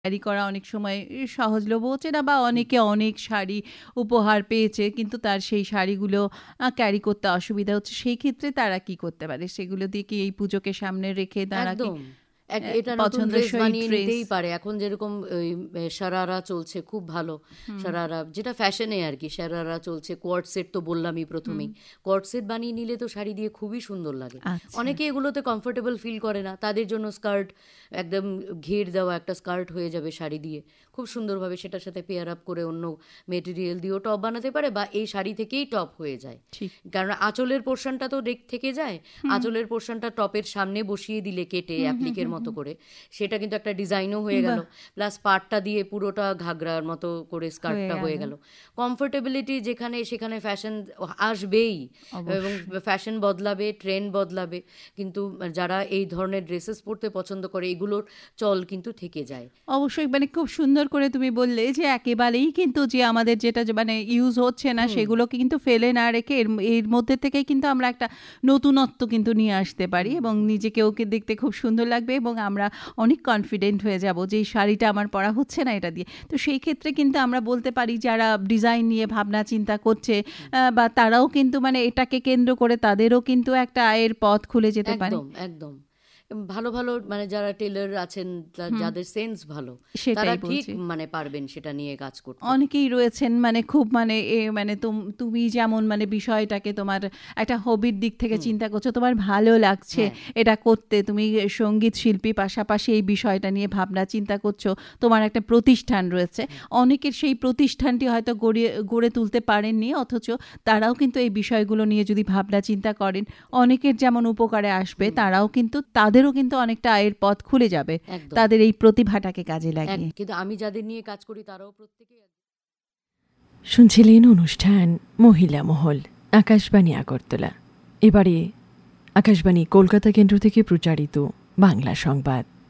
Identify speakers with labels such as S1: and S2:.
S1: Carry করা অনেক সময় সহজলভ্য হচ্ছে না, বা অনেকে অনেক শাড়ি উপহার পেয়েছে কিন্তু তার সেই শাড়িগুলো ক্যারি করতে অসুবিধা হচ্ছে, সেই ক্ষেত্রে তারা কি করতে পারে? সেগুলো দিয়ে কি এই পুজোকে সামনে রেখে তারা কি
S2: একদম। এটা নতুন ড্রেস
S1: পছন্দসই
S2: বানিয়ে
S1: ড্রেস?
S2: নিতেই পারে। এখন যেরকম ওই সারারা চলছে খুব ভালো। সারারা যেটা ফ্যাশনে আর কি, সারারা চলছে। কোয়ার্ড সেট তো বললামই প্রথমেই। কোয়ার্ড সেট বানিয়ে নিলে তো শাড়ি দিয়ে খুবই সুন্দর লাগে।
S1: আচ্ছা।
S2: অনেকে এগুলোতে কমফোর্টেবল ফিল করে না, তাদের জন্য স্কার্ট, একদম ঘের দেওয়া একটা স্কার্ট হয়ে যাবে শাড়ি দিয়ে, খুব সুন্দরভাবে সেটার সাথে পেয়ার আপ করে অন্য মেটেরিয়াল দিয়েও টপ বানাতে পারে, বা এই শাড়ি থেকেই টপ হয়ে যায়।
S1: ঠিক।
S2: কারণ আঁচলের পোর্শনটা তো থেকে যায়, আঁচলের পোর্শনটা টপের সামনে বসিয়ে দিলে কেটে অ্যাপ্লিকের মতো করে, সেটা কিন্তু একটা ডিজাইনও হয়ে গেল,
S1: বাহ,
S2: প্লাস পাড়টা দিয়ে পুরোটা ঘাগরার মতো করে স্কার্টটা হয়ে গেল। কমফোর্টেবিলিটি যেখানে সেখানে ফ্যাশন আসবেই, এবং ফ্যাশন বদলাবে, ট্রেন্ড বদলাবে, কিন্তু যারা এই ধরনের ড্রেসেস পরতে পছন্দ করে এগুলোর চল কিন্তু থেকে যায়।
S1: অবশ্যই, মানে খুব সুন্দর করে তুমি বললে যে একেবারেই কিন্তু যে আমাদের যেটা মানে ইউজ হচ্ছে না সেগুলোকে কিন্তু ফেলে না রেখে এর মধ্যে থেকে কিন্তু আমরা একটা নতুনত্ব কিন্তু নিয়ে আসতে পারি, এবং নিজেকেও দেখতে খুব সুন্দর লাগবে, এবং আমরা অনেক কনফিডেন্ট হয়ে যাব যে এই শাড়িটা আমার পরা হচ্ছে না এটা দিয়ে। তো সেই ক্ষেত্রে কিন্তু আমরা বলতে পারি যারা ডিজাইন নিয়ে ভাবনা চিন্তা করছে, বা তারাও কিন্তু মানে এটাকে কেন্দ্র করে তাদেরও কিন্তু একটা আয়ের পথ খুলে যেতে পারে।
S2: একদম একদম। ভালো ভালো মানে যারা টেলার আছেন, যাদের সেন্স ভালো, তারা
S1: সেটাই
S2: ঠিক
S1: বলছি।
S2: মানে পারবেন সেটা নিয়ে কাজ করতে।
S1: অনেকেই রয়েছেন মানে খুব মানে মানে তুমি যেমন মানে বিষয়টাকে তোমার একটা হবির দিক থেকে চিন্তা করছো, তোমার ভালো লাগছে এটা করতে, তুমি সঙ্গীত শিল্পী পাশাপাশি এই বিষয়টা নিয়ে ভাবনা চিন্তা করছো, তোমার একটা প্রতিষ্ঠান রয়েছে। অনেকের সেই প্রতিষ্ঠানটি হয়তো গড়ে তুলতে পারেননি, অথচ তারাও কিন্তু এই বিষয়গুলো নিয়ে যদি ভাবনা চিন্তা করেন অনেকের যেমন উপকারে আসবে, তারাও কিন্তু তাদেরও কিন্তু অনেকটা আয়ের পথ খুলে যাবে তাদের এই প্রতিভাটাকে কাজে লাগিয়ে।
S2: কিন্তু আমি যাদের নিয়ে কাজ করি তারাও প্রত্যেকে।
S3: শুনছিলেন অনুষ্ঠান মহিলা মহল, আকাশবাণী আগরতলা। এবারে আকাশবাণী কলকাতা কেন্দ্র থেকে প্রচারিত বাংলা সংবাদ।